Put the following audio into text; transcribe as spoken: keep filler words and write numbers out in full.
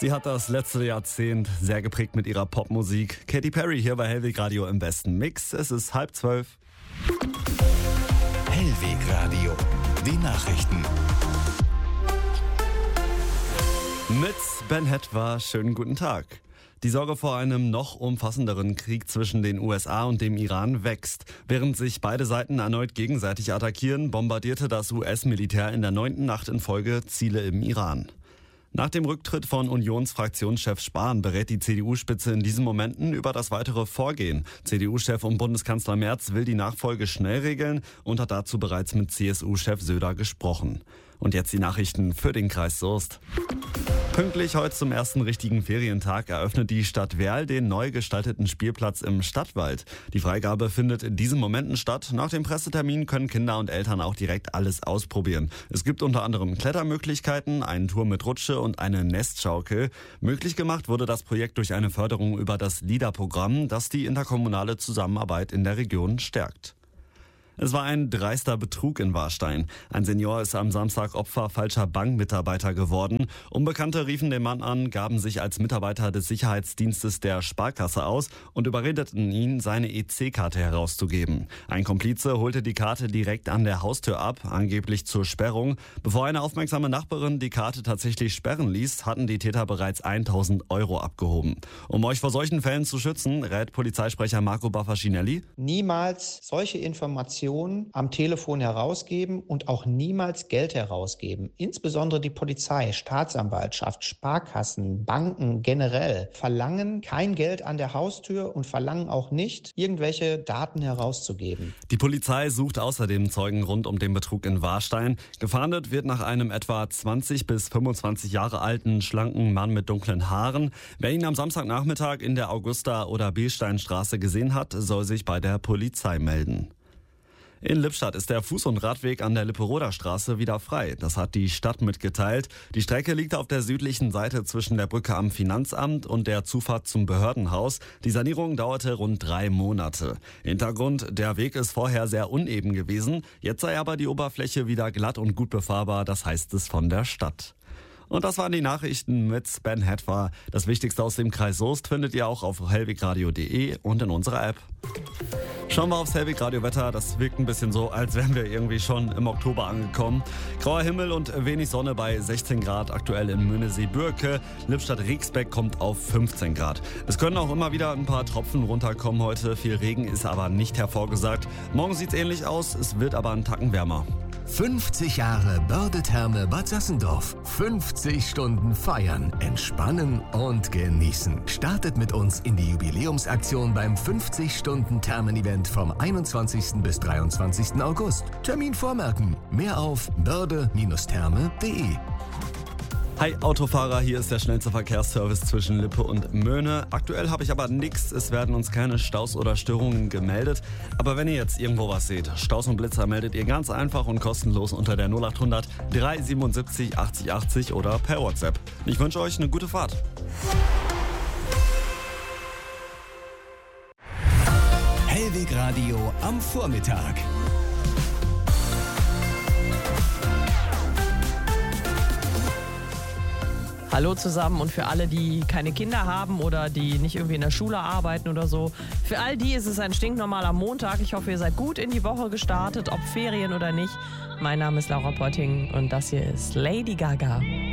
Sie hat das letzte Jahrzehnt sehr geprägt mit ihrer Popmusik. Katy Perry hier bei Hellweg Radio im besten Mix. Es ist halb zwölf. Hellweg Radio, die Nachrichten. Mit Ben Hetwa, schönen guten Tag. Die Sorge vor einem noch umfassenderen Krieg zwischen den U S A und dem Iran wächst. Während sich beide Seiten erneut gegenseitig attackieren, bombardierte das U S-Militär in der neunten Nacht in Folge Ziele im Iran. Nach dem Rücktritt von Unionsfraktionschef Spahn berät die C D U-Spitze in diesen Momenten über das weitere Vorgehen. C D U-Chef und Bundeskanzler Merz will die Nachfolge schnell regeln und hat dazu bereits mit C S U-Chef Söder gesprochen. Und jetzt die Nachrichten für den Kreis Soest. Pünktlich heute zum ersten richtigen Ferientag eröffnet die Stadt Werl den neu gestalteten Spielplatz im Stadtwald. Die Freigabe findet in diesen Momenten statt. Nach dem Pressetermin können Kinder und Eltern auch direkt alles ausprobieren. Es gibt unter anderem Klettermöglichkeiten, einen Tour mit Rutsche und eine Nestschaukel. Möglich gemacht wurde das Projekt durch eine Förderung über das LIDA-Programm, das die interkommunale Zusammenarbeit in der Region stärkt. Es war ein dreister Betrug in Warstein. Ein Senior ist am Samstag Opfer falscher Bankmitarbeiter geworden. Unbekannte riefen den Mann an, gaben sich als Mitarbeiter des Sicherheitsdienstes der Sparkasse aus und überredeten ihn, seine E C-Karte herauszugeben. Ein Komplize holte die Karte direkt an der Haustür ab, angeblich zur Sperrung. Bevor eine aufmerksame Nachbarin die Karte tatsächlich sperren ließ, hatten die Täter bereits tausend Euro abgehoben. Um euch vor solchen Fällen zu schützen, rät Polizeisprecher Marco Baffacinelli: Niemals solche Informationen am Telefon herausgeben und auch niemals Geld herausgeben. Insbesondere die Polizei, Staatsanwaltschaft, Sparkassen, Banken generell verlangen kein Geld an der Haustür und verlangen auch nicht, irgendwelche Daten herauszugeben. Die Polizei sucht außerdem Zeugen rund um den Betrug in Warstein. Gefahndet wird nach einem etwa zwanzig bis fünfundzwanzig Jahre alten, schlanken Mann mit dunklen Haaren. Wer ihn am Samstagnachmittag in der Augusta- oder Biersteinstraße gesehen hat, soll sich bei der Polizei melden. In Lippstadt ist der Fuß- und Radweg an der Lipperoder Straße wieder frei. Das hat die Stadt mitgeteilt. Die Strecke liegt auf der südlichen Seite zwischen der Brücke am Finanzamt und der Zufahrt zum Behördenhaus. Die Sanierung dauerte rund drei Monate. Hintergrund: der Weg ist vorher sehr uneben gewesen. Jetzt sei aber die Oberfläche wieder glatt und gut befahrbar, das heißt es von der Stadt. Und das waren die Nachrichten mit Ben Hetwa. Das Wichtigste aus dem Kreis Soest findet ihr auch auf hellwegradio punkt de und in unserer App. Schauen wir aufs Hellweg-Radio-Wetter. Das wirkt ein bisschen so, als wären wir irgendwie schon im Oktober angekommen. Grauer Himmel und wenig Sonne bei sechzehn Grad, aktuell in Möhnesee-Bürke. Lippstadt-Rixbeck kommt auf fünfzehn Grad. Es können auch immer wieder ein paar Tropfen runterkommen heute. Viel Regen ist aber nicht hervorgesagt. Morgen sieht es ähnlich aus, es wird aber einen Tacken wärmer. fünfzig Jahre Börde-Therme Bad Sassendorf. fünfzig Stunden feiern, entspannen und genießen. Startet mit uns in die Jubiläumsaktion beim fünfzig-Stunden-Thermen-Event vom einundzwanzigsten bis dreiundzwanzigsten August. Termin vormerken. Mehr auf börde Therme punkt de. Hi Autofahrer, hier ist der schnellste Verkehrsservice zwischen Lippe und Möhne. Aktuell habe ich aber nichts, es werden uns keine Staus oder Störungen gemeldet. Aber wenn ihr jetzt irgendwo was seht, Staus und Blitzer, meldet ihr ganz einfach und kostenlos unter der null acht hundert drei siebenundsiebzig achtzig achtzig oder per WhatsApp. Ich wünsche euch eine gute Fahrt. Hellweg Radio am Vormittag. Hallo zusammen und für alle, die keine Kinder haben oder die nicht irgendwie in der Schule arbeiten oder so. Für all die ist es ein stinknormaler Montag. Ich hoffe, ihr seid gut in die Woche gestartet, ob Ferien oder nicht. Mein Name ist Laura Potting und das hier ist Lady Gaga.